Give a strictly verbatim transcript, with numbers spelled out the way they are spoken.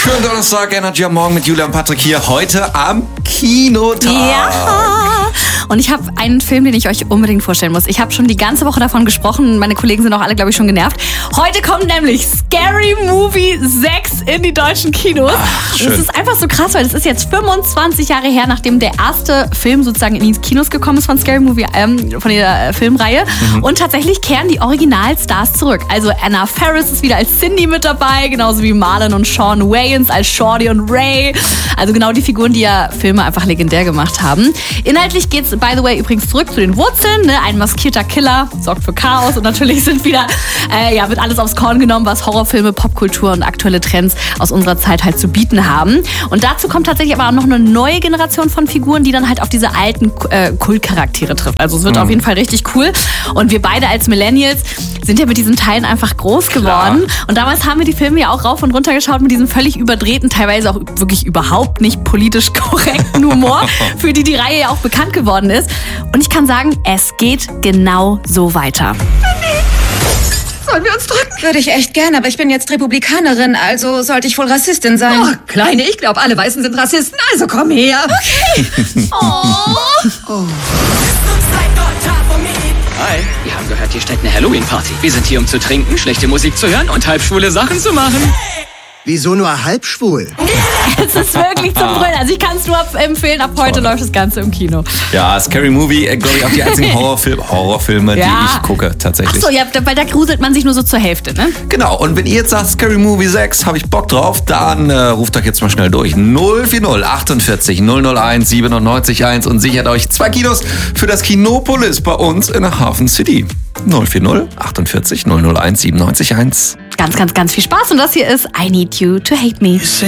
Schönen Donnerstag, Energy am Morgen mit Julia und Patrick hier. Heute am Kinotag. Ja. Und ich habe einen Film, den ich euch unbedingt vorstellen muss. Ich habe schon die ganze Woche davon gesprochen. Meine Kollegen sind auch alle, glaube ich, schon genervt. Heute kommt nämlich Scary Movie sechs in die deutschen Kinos. Ach, schön. Das ist einfach so krass, weil das ist jetzt fünfundzwanzig Jahre her, nachdem der erste Film sozusagen in die Kinos gekommen ist von Scary Movie, ähm, von der äh, Filmreihe. Mhm. Und tatsächlich kehren die Originalstars zurück. Also Anna Faris ist wieder als Cindy mit dabei, genauso wie Marlon und Sean Wayans als Shorty und Ray. Also genau die Figuren, die ja Filme einfach legendär gemacht haben. Inhaltlich geht's, by the way, übrigens zurück zu den Wurzeln. Ne? Ein maskierter Killer sorgt für Chaos und natürlich sind wieder, äh, ja, wird alles aufs Korn genommen, was Horrorfilme, Popkultur und aktuelle Trends aus unserer Zeit halt zu bieten haben. Und dazu kommt tatsächlich aber auch noch eine neue Generation von Figuren, die dann halt auf diese alten äh, Kultcharaktere trifft. Also es wird mhm. auf jeden Fall richtig cool. Und wir beide als Millennials sind ja mit diesen Teilen einfach groß geworden. Klar. Und damals haben wir die Filme ja auch rauf und runter geschaut mit diesem völlig überdrehten, teilweise auch wirklich überhaupt nicht politisch korrekten Humor, für die die Reihe ja auch bekannt geworden ist. Und ich kann sagen, es geht genau so weiter. Sollen wir uns drücken? Würde ich echt gern, aber ich bin jetzt Republikanerin, also sollte ich wohl Rassistin sein. Oh, Kleine, ich glaube, alle Weißen sind Rassisten, also komm her. Okay. oh. oh. Hi, wir haben gehört, hier steht eine Halloween-Party. Wir sind hier, um zu trinken, schlechte Musik zu hören und halbschwule Sachen zu machen. Wieso nur halbschwul? Es ist wirklich zum Brüllen. Also ich kann es nur empfehlen, ab heute läuft das Ganze im Kino. Ja, Scary Movie, glaube ich, auch die einzigen Horrorfil- Horrorfilme, ja. die ich gucke, tatsächlich. Achso, ja, weil da gruselt man sich nur so zur Hälfte, ne? Genau, und wenn ihr jetzt sagt, Scary Movie sechs, habe ich Bock drauf, dann äh, ruft euch jetzt mal schnell durch. null vier null achtundvierzig null null eins siebenundneunzig eins und sichert euch zwei Kinos für das Kinopolis bei uns in der Hafen City. null vier null achtundvierzig null null eins siebenundneunzig eins. Ganz, ganz, ganz viel Spaß. Und das hier ist I Need You to Hate Me.